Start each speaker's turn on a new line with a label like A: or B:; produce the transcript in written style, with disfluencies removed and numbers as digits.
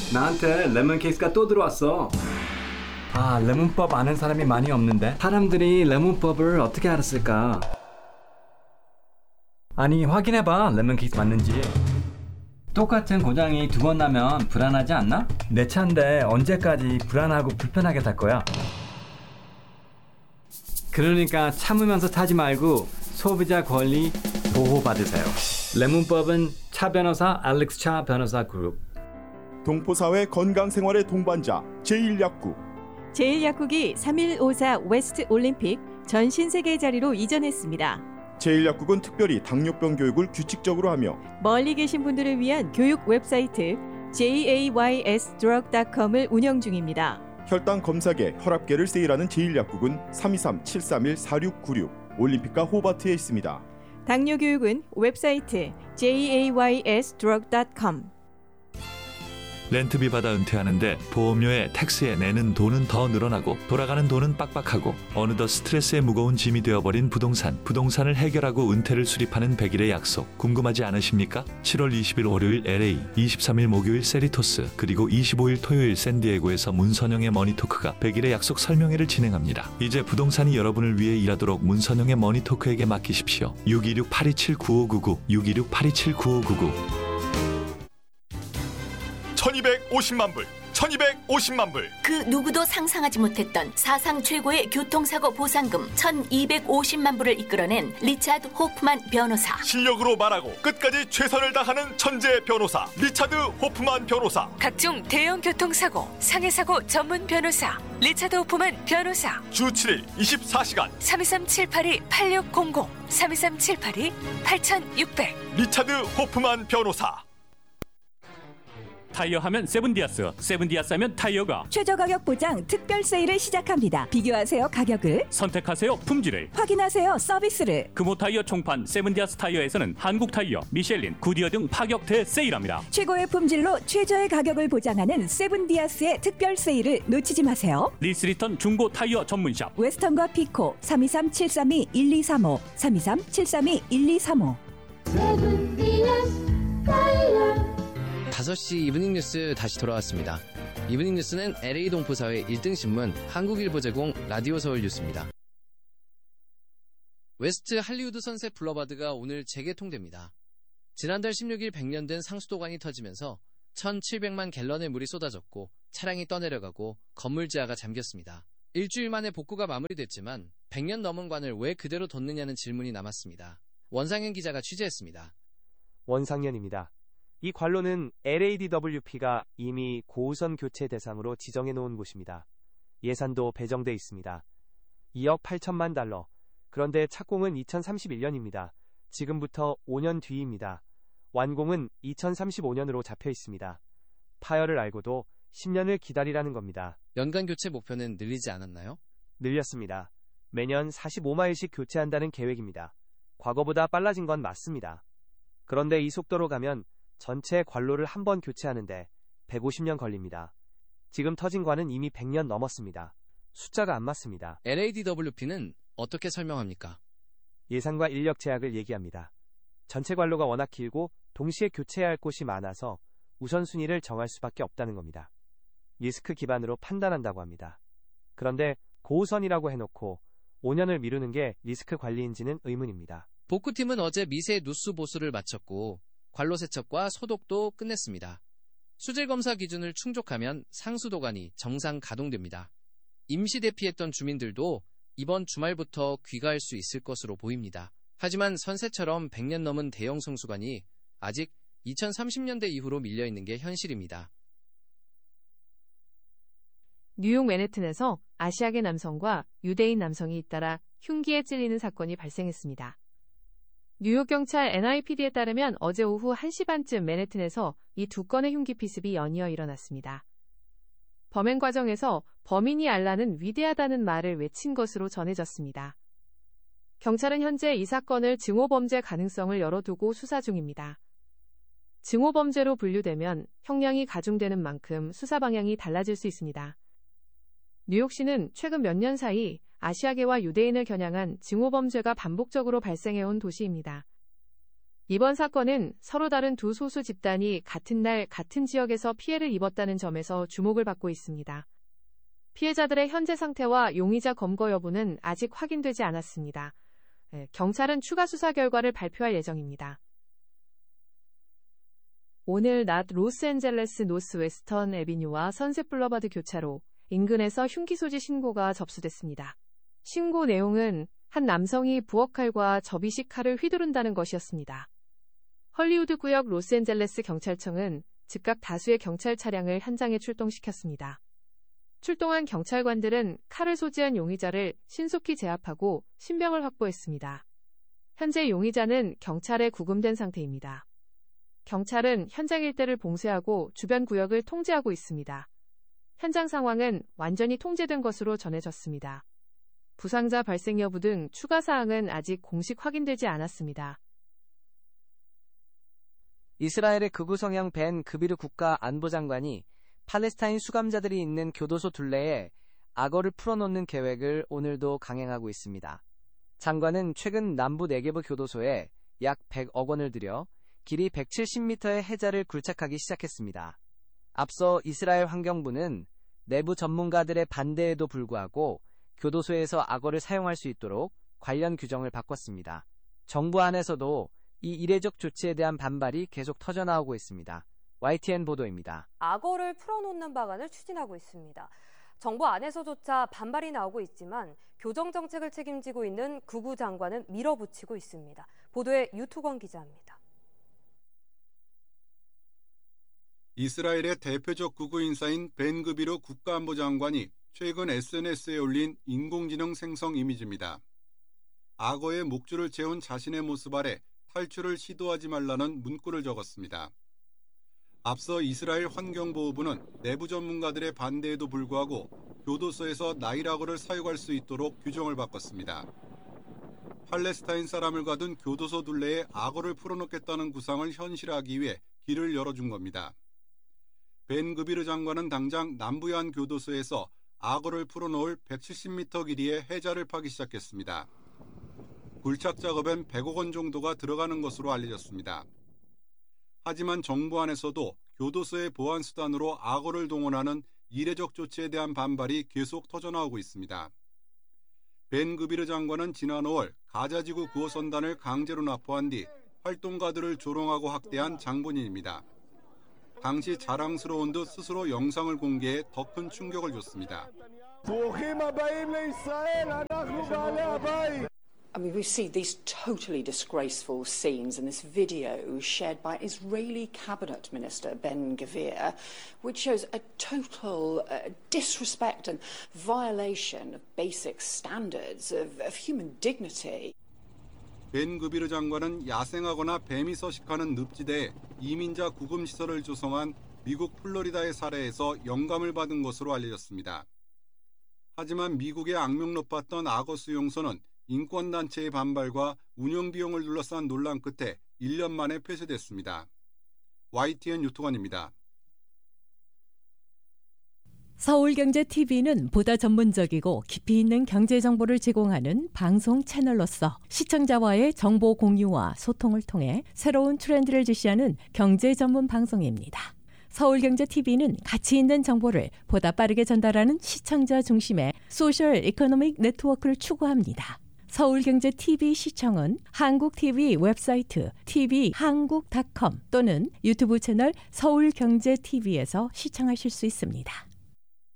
A: 나한테 레몬 케이스가 또 들어왔어. 아, 레몬법 아는 사람이 많이 없는데 사람들이 레몬법을 어떻게 알았을까? 아니, 확인해봐. 레몬 케이스 맞는지. 똑같은 고장이 두 번 나면 불안하지 않나? 내 차인데 언제까지 불안하고 불편하게 탈 거야? 그러니까 참으면서 타지 말고 소비자 권리 보호받으세요. 레몬법은 차 변호사 알렉스 차 변호사 그룹.
B: 동포사회 건강생활의 동반자 제1약국.
C: 제1약국이 3154 웨스트 올림픽 전 신세계 자리로 이전했습니다.
B: 제1약국은 특별히 당뇨병 교육을 규칙적으로 하며
C: 멀리 계신 분들을 위한 교육 웹사이트 jaysdrug.com을 운영 중입니다.
B: 혈당 검사계, 혈압계를 세일하는 제1약국은 323-731-4696 올림픽과 호바트에 있습니다.
C: 당뇨 교육은 웹사이트 jaysdrug.com.
D: 렌트비 받아 은퇴하는데 보험료에 텍스에 내는 돈은 더 늘어나고 돌아가는 돈은 빡빡하고 어느덧 스트레스에 무거운 짐이 되어버린 부동산을 해결하고 은퇴를 수립하는 100일의 약속 궁금하지 않으십니까? 7월 20일 월요일 LA, 23일 목요일 세리토스, 그리고 25일 토요일 샌디에고에서 문선영의 머니토크가 100일의 약속 설명회를 진행합니다. 이제 부동산이 여러분을 위해 일하도록 문선영의 머니토크에게 맡기십시오. 626-827-9599 626-827-9599
E: 1250만 불, 1250만 불.
F: 그 누구도 상상하지 못했던 사상 최고의 교통사고 보상금 1250만 불을 이끌어낸 리차드 호프만 변호사.
E: 실력으로 말하고 끝까지 최선을 다하는 천재 변호사 리차드 호프만 변호사.
G: 각종 대형 교통사고, 상해사고 전문 변호사 리차드 호프만 변호사.
E: 주 7일 24시간
G: 323-782-8600 323-782-8600
E: 리차드 호프만 변호사.
H: 타이어 하면 세븐디아스, 세븐디아스 하면 타이어가
I: 최저 가격 보장 특별 세일을 시작합니다. 비교하세요 가격을,
H: 선택하세요 품질을,
I: 확인하세요 서비스를.
H: 금호 타이어 총판 세븐디아스 타이어에서는 한국 타이어, 미셸린, 구디어 등 파격 대세일합니다.
I: 최고의 품질로 최저의 가격을 보장하는 세븐디아스의 특별 세일을 놓치지 마세요.
H: 리스리턴 중고 타이어 전문샵
I: 웨스턴과 피코 323-732-1235 323-732-1235.
J: 세븐디아스 타이어. 5시 이브닝 뉴스 다시 돌아왔습니다. 이브닝 뉴스는 LA 동포사회 1등 신문 한국일보 제공 라디오 서울 뉴스입니다. 웨스트 할리우드 선셋 블러바드가 오늘 재개통됩니다. 지난달 16일 100년 된 상수도관이 터지면서 1,700만 갤런의 물이 쏟아졌고 차량이 떠내려가고 건물 지하가 잠겼습니다. 일주일 만에 복구가 마무리됐지만 100년 넘은 관을 왜 그대로 뒀느냐는 질문이 남았습니다. 원상현 기자가 취재했습니다.
K: 원상현입니다. 이 관로는 LADWP가 이미 고우선 교체 대상으로 지정해놓은 곳입니다. 예산도 배정돼 있습니다. 2억 8천만 달러. 그런데 착공은 2031년입니다. 지금부터 5년 뒤입니다. 완공은 2035년으로 잡혀 있습니다. 파열을 알고도 10년을 기다리라는 겁니다.
J: 연간 교체 목표는 늘리지 않았나요?
K: 늘렸습니다. 매년 45마일씩 교체한다는 계획입니다. 과거보다 빨라진 건 맞습니다. 그런데 이 속도로 가면 전체 관로를 한 번 교체하는데 150년 걸립니다. 지금 터진 관은 이미 100년 넘었습니다. 숫자가 안 맞습니다.
J: LADWP는 어떻게 설명합니까?
K: 예산과 인력 제약을 얘기합니다. 전체 관로가 워낙 길고 동시에 교체해야 할 곳이 많아서 우선순위를 정할 수밖에 없다는 겁니다. 리스크 기반으로 판단한다고 합니다. 그런데 고우선이라고 해놓고 5년을 미루는 게 리스크 관리인지는 의문입니다.
J: 복구팀은 어제 미세 누수 보수를 마쳤고 관로 세척과 소독도 끝냈습니다. 수질 검사 기준을 충족하면 상수도관이 정상 가동됩니다. 임시 대피했던 주민들도 이번 주말부터 귀가할 수 있을 것으로 보입니다. 하지만 선셋처럼 100년 넘은 대형 성수관이 아직 2030년대 이후로 밀려있는 게 현실입니다.
L: 뉴욕 맨해튼에서 아시아계 남성과 유대인 남성이 잇따라 흉기에 찔리는 사건이 발생했습니다. 뉴욕 경찰 NYPD에 따르면 어제 오후 1시 반쯤 맨해튼에서 이 두 건의 흉기 피습이 연이어 일어났습니다. 범행 과정에서 범인이 알라는 위대하다는 말을 외친 것으로 전해졌습니다. 경찰은 현재 이 사건을 증오범죄 가능성을 열어두고 수사 중입니다. 증오범죄로 분류되면 형량이 가중되는 만큼 수사 방향이 달라질 수 있습니다. 뉴욕시는 최근 몇 년 사이 아시아계와 유대인을 겨냥한 증오범죄가 반복적으로 발생해온 도시입니다. 이번 사건은 서로 다른 두 소수 집단이 같은 날 같은 지역에서 피해를 입었다는 점에서 주목을 받고 있습니다. 피해자들의 현재 상태와 용의자 검거 여부는 아직 확인되지 않았습니다. 경찰은 추가 수사 결과를 발표할 예정입니다. 오늘 낮 로스앤젤레스 노스웨스턴 애비뉴와 선셋 블러바드 교차로 인근에서 흉기 소지 신고가 접수됐습니다. 신고 내용은 한 남성이 부엌칼과 접이식 칼을 휘두른다는 것이었습니다. 헐리우드 구역 로스앤젤레스 경찰청은 즉각 다수의 경찰 차량을 현장에 출동시켰습니다. 출동한 경찰관들은 칼을 소지한 용의자를 신속히 제압하고 신병을 확보했습니다. 현재 용의자는 경찰에 구금된 상태입니다. 경찰은 현장 일대를 봉쇄하고 주변 구역을 통제하고 있습니다. 현장 상황은 완전히 통제된 것으로 전해졌습니다. 부상자 발생 여부 등 추가 사항은 아직 공식 확인되지 않았습니다.
K: 이스라엘의 극우 성향 벤 그비르 국가안보장관이 팔레스타인 수감자들이 있는 교도소 둘레에 악어를 풀어놓는 계획을 오늘도 강행하고 있습니다. 장관은 최근 남부 네게브 교도소에 약 100억 원을 들여 길이 170m의 해자를 굴착하기 시작했습니다. 앞서 이스라엘 환경부는 내부 전문가들의 반대에도 불구하고 교도소에서 악어를 사용할 수 있도록 관련 규정을 바꿨습니다. 정부 안에서도 이 이례적 조치에 대한 반발이 계속 터져나오고 있습니다. YTN 보도입니다.
M: 악어를 풀어놓는 방안을 추진하고 있습니다. 정부 안에서조차 반발이 나오고 있지만 교정 정책을 책임지고 있는 극우 장관은 밀어붙이고 있습니다. 보도에 유투건 기자입니다.
N: 이스라엘의 대표적 극우 인사인 벤 그비르 국가안보장관이 최근 SNS에 올린 인공지능 생성 이미지입니다. 악어의 목줄을 채운 자신의 모습 아래 탈출을 시도하지 말라는 문구를 적었습니다. 앞서 이스라엘 환경보호부는 내부 전문가들의 반대에도 불구하고 교도소에서 나일악어를 사용할 수 있도록 규정을 바꿨습니다. 팔레스타인 사람을 가둔 교도소 둘레에 악어를 풀어놓겠다는 구상을 현실화하기 위해 길을 열어준 겁니다. 벤 그비르 장관은 당장 남부의 한 교도소에서 악어를 풀어놓을 170m 길이의 해자를 파기 시작했습니다. 굴착 작업엔 100억 원 정도가 들어가는 것으로 알려졌습니다. 하지만 정부 안에서도 교도소의 보안 수단으로 악어를 동원하는 이례적 조치에 대한 반발이 계속 터져나오고 있습니다. 벤 그비르 장관은 지난 5월 가자지구 구호선단을 강제로 납포한 뒤 활동가들을 조롱하고 학대한 장본인입니다. 당시 자랑스러운 듯 스스로 영상을 공개해 더 큰 충격을 줬습니다.
O: I mean, we see these totally disgraceful scenes in this video shared by Israeli Cabinet Minister Ben Gvir, which shows a total disrespect and violation of basic standards of human dignity.
N: 벤 그비르 장관은 야생하거나 뱀이 서식하는 늪지대에 이민자 구금시설을 조성한 미국 플로리다의 사례에서 영감을 받은 것으로 알려졌습니다. 하지만 미국의 악명 높았던 악어 수용소는 인권단체의 반발과 운영 비용을 둘러싼 논란 끝에 1년 만에 폐쇄됐습니다. YTN 유투관입니다.
P: 서울경제TV는 보다 전문적이고 깊이 있는 경제 정보를 제공하는 방송 채널로서 시청자와의 정보 공유와 소통을 통해 새로운 트렌드를 제시하는 경제 전문 방송입니다. 서울경제TV는 가치 있는 정보를 보다 빠르게 전달하는 시청자 중심의 소셜 이코노믹 네트워크를 추구합니다. 서울경제TV 시청은 한국TV 웹사이트 tvhan국.com 또는 유튜브 채널 서울경제TV에서 시청하실 수 있습니다.